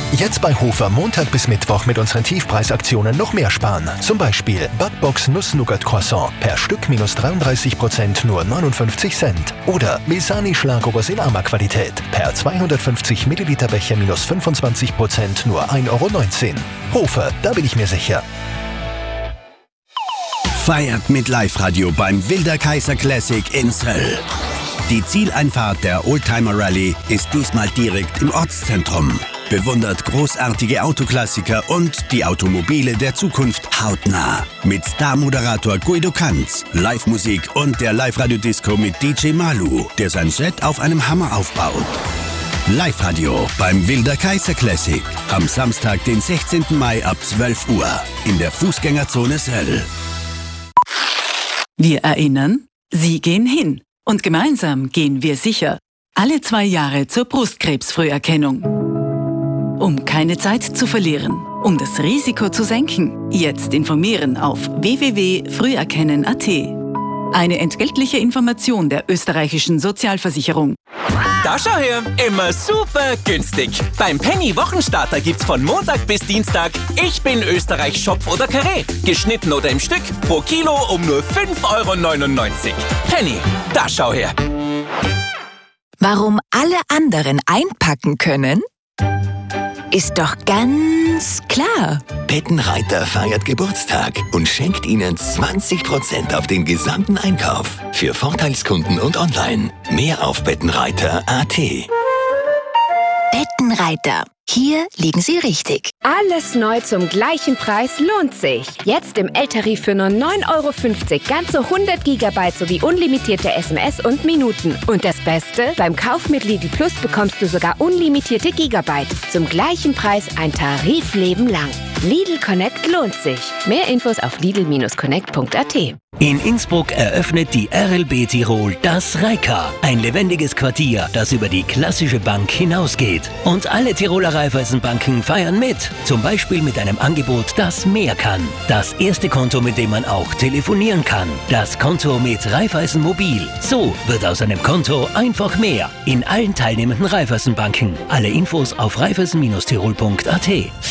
Jetzt bei Hofer Montag bis Mittwoch mit unseren Tiefpreisaktionen noch mehr sparen. Zum Beispiel Backbox Nuss-Nougat-Croissant per Stück minus 33%, nur 59 Cent. Oder Mesani Schlagobers in Arma-Qualität per 250 Milliliter Becher minus 25%, nur 1,19 Euro. Hofer, da bin ich mir sicher. Feiert mit Live-Radio beim Wilder Kaiser Classic in Söll. Die Zieleinfahrt der Oldtimer Rallye ist diesmal direkt im Ortszentrum. Bewundert großartige Autoklassiker und die Automobile der Zukunft hautnah. Mit Star-Moderator Guido Kanz, Live-Musik und der Live-Radio-Disco mit DJ Malu, der sein Set auf einem Hammer aufbaut. Live-Radio beim Wilder Kaiser Classic. Am Samstag, den 16. Mai ab 12 Uhr in der Fußgängerzone Söll. Wir erinnern, Sie gehen hin. Und gemeinsam gehen wir sicher. Alle 2 Jahre zur Brustkrebsfrüherkennung. Um keine Zeit zu verlieren, um das Risiko zu senken, jetzt informieren auf www.früherkennen.at. Eine entgeltliche Information der österreichischen Sozialversicherung. Da schau her, immer super günstig. Beim Penny Wochenstarter gibt's von Montag bis Dienstag Ich bin Österreich Schopf oder Karree. Geschnitten oder im Stück, pro Kilo um nur 5,99 €. Penny, da schau her. Warum alle anderen einpacken können? Ist doch ganz klar. Bettenreiter feiert Geburtstag und schenkt Ihnen 20% auf den gesamten Einkauf. Für Vorteilskunden und online. Mehr auf bettenreiter.at. Bettenreiter. Hier liegen Sie richtig. Alles neu zum gleichen Preis lohnt sich. Jetzt im L-Tarif für nur 9,50 € ganze 100 GB sowie unlimitierte SMS und Minuten. Und das Beste? Beim Kauf mit Lidl Plus bekommst du sogar unlimitierte Gigabyte. Zum gleichen Preis ein Tarifleben lang. Lidl Connect lohnt sich. Mehr Infos auf lidl-connect.at. In Innsbruck eröffnet die RLB Tirol das Reika, ein lebendiges Quartier, das über die klassische Bank hinausgeht. Und alle Tiroler Raiffeisenbanken feiern mit, zum Beispiel mit einem Angebot, das mehr kann. Das erste Konto, mit dem man auch telefonieren kann. Das Konto mit Raiffeisen Mobil. So wird aus einem Konto einfach mehr. In allen teilnehmenden Raiffeisenbanken. Alle Infos auf raiffeisen-tirol.at.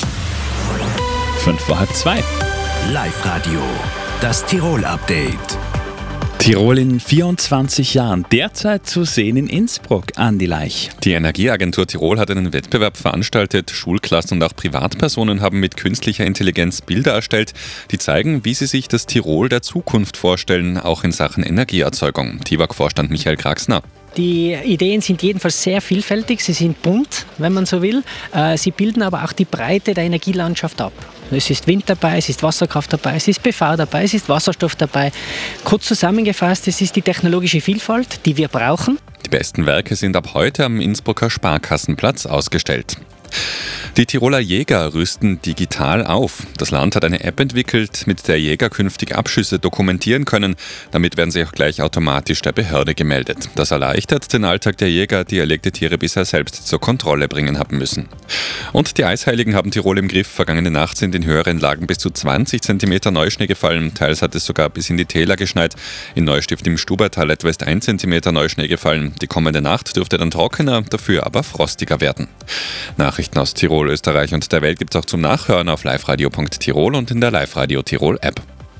1:05. Live-Radio. Das Tirol-Update. Tirol in 24 Jahren. Derzeit zu sehen in Innsbruck. Andi Leich. Die Energieagentur Tirol hat einen Wettbewerb veranstaltet. Schulklassen und auch Privatpersonen haben mit künstlicher Intelligenz Bilder erstellt, die zeigen, wie sie sich das Tirol der Zukunft vorstellen, auch in Sachen Energieerzeugung. TIWAG-Vorstand Michael Kraxner. Die Ideen sind jedenfalls sehr vielfältig, sie sind bunt, wenn man so will. Sie bilden aber auch die Breite der Energielandschaft ab. Es ist Wind dabei, es ist Wasserkraft dabei, es ist PV dabei, es ist Wasserstoff dabei. Kurz zusammengefasst, es ist die technologische Vielfalt, die wir brauchen. Die besten Werke sind ab heute am Innsbrucker Sparkassenplatz ausgestellt. Die Tiroler Jäger rüsten digital auf. Das Land hat eine App entwickelt, mit der Jäger künftig Abschüsse dokumentieren können. Damit werden sie auch gleich automatisch der Behörde gemeldet. Das erleichtert den Alltag der Jäger, die erlegte Tiere bisher selbst zur Kontrolle bringen haben müssen. Und die Eisheiligen haben Tirol im Griff. Vergangene Nacht sind in höheren Lagen bis zu 20 cm Neuschnee gefallen. Teils hat es sogar bis in die Täler geschneit. In Neustift im Stubertal etwa ist 1 cm Neuschnee gefallen. Die kommende Nacht dürfte dann trockener, dafür aber frostiger werden. Nachrichten aus Tirol, Österreich und der Welt gibt es auch zum Nachhören auf liveradio.tirol und in der Live-Radio Tirol App.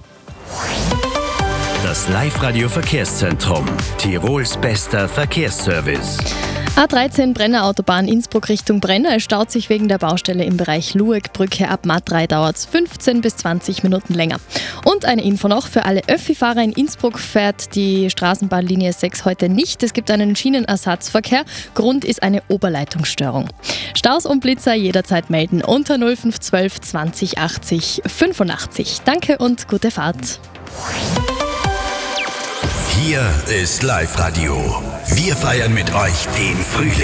Das Live-Radio Verkehrszentrum. Tirols bester Verkehrsservice. A13 Brenner Autobahn Innsbruck Richtung Brenner. Es staut sich wegen der Baustelle im Bereich Lueckbrücke. Ab Matrei dauert es 15 bis 20 Minuten länger. Und eine Info noch, für alle Öffi-Fahrer in Innsbruck fährt die Straßenbahnlinie 6 heute nicht. Es gibt einen Schienenersatzverkehr. Grund ist eine Oberleitungsstörung. Staus und Blitzer jederzeit melden unter 0512 20 80 85. Danke und gute Fahrt. Hier ist Live-Radio. Wir feiern mit euch den Frühling.